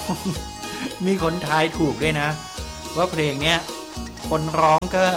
มีคนทายถูกด้วยนะว่าเพลงเนี้ยคนร้องก็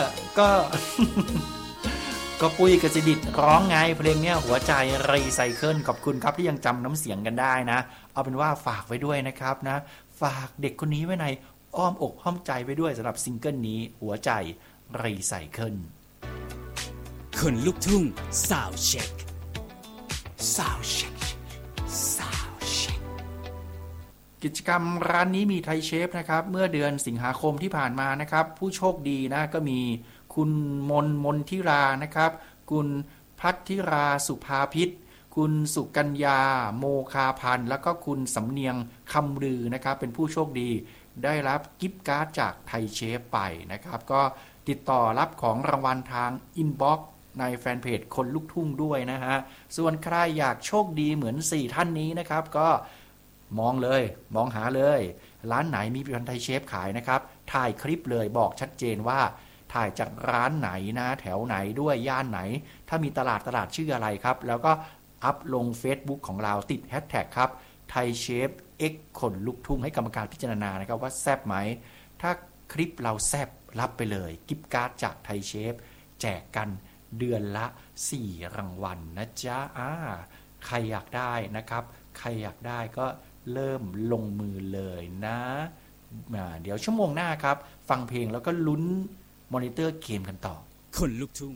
ก็ปุ้ยกสิดิษฐ์ร้องไงเพลงเนี้ยหัวใจรีไซเคิลขอบคุณครับที่ยังจำน้ำเสียงกันได้นะเอาเป็นว่าฝากไว้ด้วยนะครับนะฝากเด็กคนนี้ไว้ในอ้อมอกอ้อมใจไว้ด้วยสำหรับซิงเกิลนี้หัวใจรีไซเคิลคนลูกทุ่งซาวด์เช็คซาวด์เช็คซาวด์เช็คกิจกรรมร้านนี้มีไทยเชฟนะครับเมื่อเดือนสิงหาคมที่ผ่านมานะครับผู้โชคดีนะก็มีคุณมนทิรานะครับคุณพัทธิราสุภาพิษคุณสุกัญญาโมคาพันธ์แล้วก็คุณสำเนียงคำลือนะครับเป็นผู้โชคดีได้รับกิฟต์การ์ดจากไทยเชฟไปนะครับก็ติดต่อรับของรางวัลทางอินบ็อกซ์ในแฟนเพจคนลูกทุ่งด้วยนะฮะส่วนใครอยากโชคดีเหมือน4ท่านนี้นะครับก็มองหาเลยร้านไหนมีผลิตภัณฑ์ไทยเชฟขายนะครับถ่ายคลิปเลยบอกชัดเจนว่าถ่ายจากร้านไหนนะแถวไหนด้วยย่านไหนถ้ามีตลาดชื่ออะไรครับแล้วก็อัพลง Facebook ของเราติดแฮชแท็กครับไทยเชฟ X คนลูกทุ่งให้กรรมการพิจารณานะครับว่าแซ่บไหมถ้าคลิปเราแซ่บรับไปเลยกิฟต์การ์ดจากไทยเชฟแจกกันเดือนละ4รางวัล นะจ๊ะใครอยากได้นะครับใครอยากได้ก็เริ่มลงมือเลยนะเดี๋ยวชั่วโมงหน้าครับฟังเพลงแล้วก็ลุ้นมอนิเตอร์เกมกันต่อคนลูกทุ่ง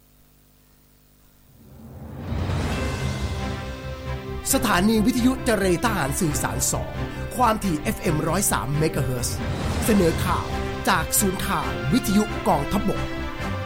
สถานีวิทยุเจรทหารสื่อสาร 2ความถี่ FM 103 เมกะเฮิรตซ์เสนอข่าวจากศูนย์ข่าววิทยุกองทัพบก